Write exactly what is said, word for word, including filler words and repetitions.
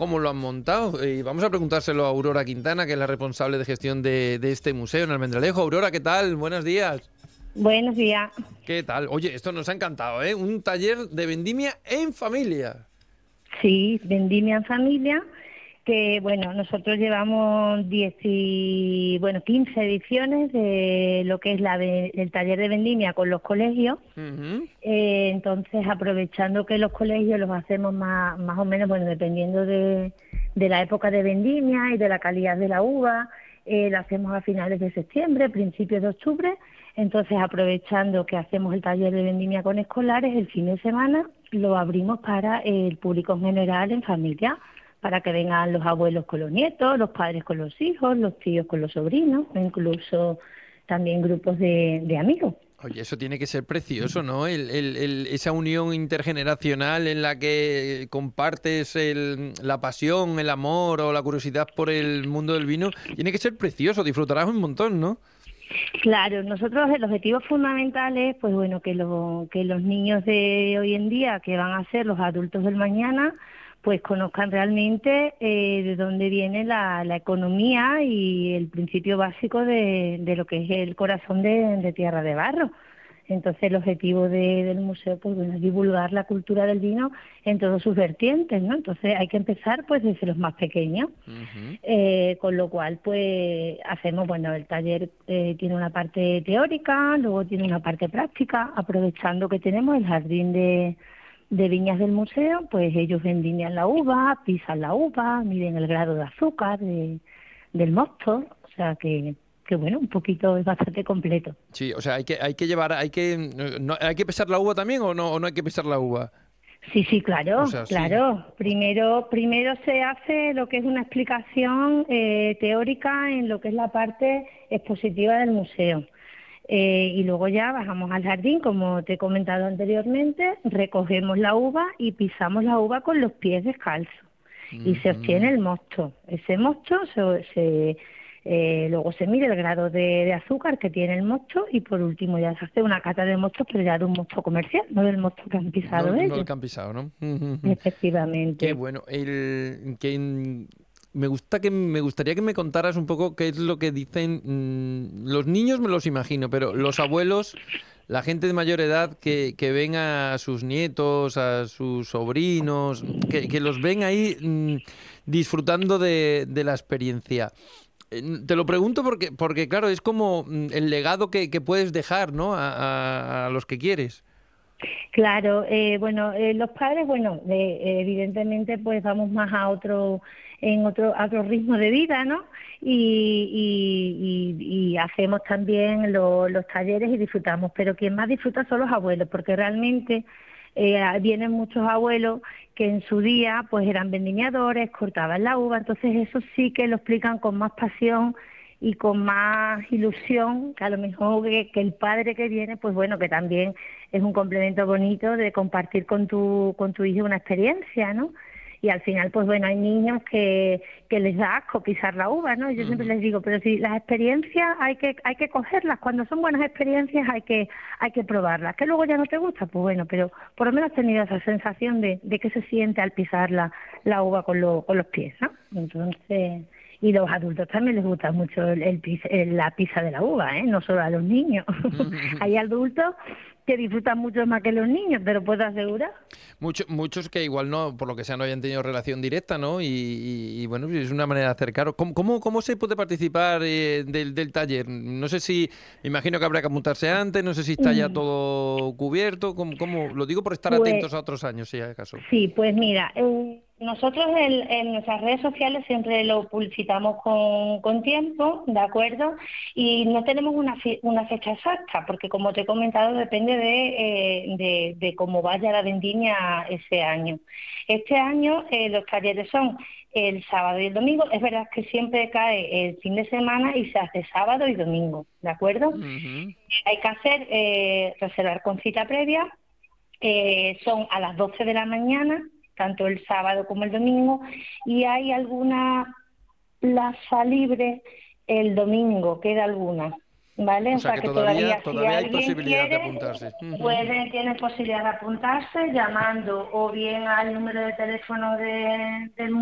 cómo lo han montado. Y vamos a preguntárselo a Aurora Quintana, que es la responsable de gestión de, de este museo en Almendralejo. Aurora, ¿qué tal? Buenos días. Buenos días. ¿Qué tal? Oye, esto nos ha encantado, ¿eh? Un taller de vendimia en familia. Sí, Vendimia en Familia, que bueno, nosotros llevamos diez y, bueno, quince ediciones de lo que es la ve- el taller de vendimia con los colegios. Ujú. Eh, entonces, aprovechando que los colegios los hacemos más, más o menos, bueno, dependiendo de, de la época de vendimia y de la calidad de la uva, eh, lo hacemos a finales de septiembre, principios de octubre. Entonces, aprovechando que hacemos el taller de vendimia con escolares, el fin de semana lo abrimos para el público en general, en familia, para que vengan los abuelos con los nietos, los padres con los hijos, los tíos con los sobrinos, e incluso también grupos de, de amigos. Oye, eso tiene que ser precioso, ¿no? El, el- el- esa unión intergeneracional en la que compartes el- la pasión, el amor o la curiosidad por el mundo del vino, tiene que ser precioso, disfrutarás un montón, ¿no? Claro, nosotros el objetivo fundamental es, pues bueno, que, lo- que los niños de hoy en día, que van a ser los adultos del mañana, pues conozcan realmente eh, de dónde viene la, la economía y el principio básico de, de lo que es el corazón de, de Tierra de Barro. Entonces el objetivo de- del museo, pues bueno, es divulgar la cultura del vino en todos sus vertientes, ¿no? Entonces hay que empezar pues desde los más pequeños. Ujú. Eh, con lo cual, pues hacemos, bueno, el taller eh, tiene una parte teórica, luego tiene una parte práctica, aprovechando que tenemos el jardín de, de viñas del museo, pues ellos vendimian la uva, pisan la uva, miden el grado de azúcar de- del mosto, o sea que, que bueno, un poquito es bastante completo. Sí, o sea, hay que, hay que llevar, hay que, no, ¿hay que pesar la uva también o no, o no hay que pesar la uva? Sí, sí, O claro, sea, sí. claro. Primero, primero se hace lo que es una explicación eh, teórica en lo que es la parte expositiva del museo. Eh, y luego ya bajamos al jardín, como te he comentado anteriormente, recogemos la uva y pisamos la uva con los pies descalzos. Y se obtiene Ujú. el mosto. Ese mosto se, se, eh, luego se mide el grado de, de azúcar que tiene el mosto y por último ya se hace una cata de mostos, pero ya de un mosto comercial, no del mosto que han No, pisado no el ellos. que han pisado, ¿no? Ujú, ujú. Qué Efectivamente. bueno. El, que, mm, me gusta que me gustaría que me contaras un poco qué es lo que dicen mm, los niños, me los imagino, pero los abuelos, la gente de mayor edad que, que ven a sus nietos, a sus sobrinos, que, que los ven ahí mm, disfrutando de, de la experiencia. Eh, Te lo pregunto porque, porque claro, es como mm, el legado que, que puedes dejar, ¿no? A, a- a los que quieres. Claro, eh, bueno, eh, los padres, bueno, eh, evidentemente pues vamos más a otro, en otro, a otro ritmo de vida, ¿no? Y, y, y- y hacemos también lo- los talleres y disfrutamos, pero quien más disfruta son los abuelos, porque realmente eh, vienen muchos abuelos que en su día pues eran vendimiadores, cortaban la uva, entonces eso sí que lo explican con más pasión y con más ilusión, que a lo mejor que, que el padre que viene, pues bueno, que también es un complemento bonito de compartir con tu, con tu hijo una experiencia, ¿no? Y al final, pues bueno, hay niños que, que les da asco pisar la uva, ¿no? Yo siempre Ujú. les digo, pero si las experiencias hay que hay que cogerlas, cuando son buenas experiencias hay que hay que probarlas. Que luego ya no te gusta, pues bueno, pero por lo menos has tenido esa sensación de, de qué se siente al pisar la, la uva con, lo- con los pies, ¿no? Entonces, y los adultos también les gusta mucho el, el pis- el- la pisa de la uva, ¿eh? No solo a los niños. Hay adultos que disfrutan mucho más que los niños, te lo puedo asegurar. Mucho- muchos que igual no, por lo que sea, no hayan tenido relación directa, ¿no? Y, y- y, bueno, es una manera de acercaros. ¿Cómo, cómo, cómo se puede participar eh, del, del taller? No sé si, me imagino que habrá que apuntarse antes, no sé si está ya Mm, todo cubierto. ¿Cómo, cómo- Lo digo por estar Pues atentos a otros años, si acaso. sí, pues mira, eh, nosotros en, en nuestras redes sociales siempre lo publicitamos con, con tiempo, ¿de acuerdo? Y no tenemos una, fe- una fecha exacta, porque como te he comentado, depende de, eh, de, de cómo vaya la vendimia ese año. Este año eh, los talleres son el sábado y el domingo. Es verdad que siempre cae el fin de semana y se hace sábado y domingo, ¿de acuerdo? Ujú. Hay que hacer, eh, reservar con cita previa. Eh, son a las doce de la mañana, tanto el sábado como el domingo, y hay alguna plaza libre el domingo, queda alguna, ¿vale? O O sea sea que que todavía, todavía, si todavía hay alguien posibilidad de quiere, apuntarse. Ujú. puede, tiene posibilidad de apuntarse llamando o bien al número de teléfono de, del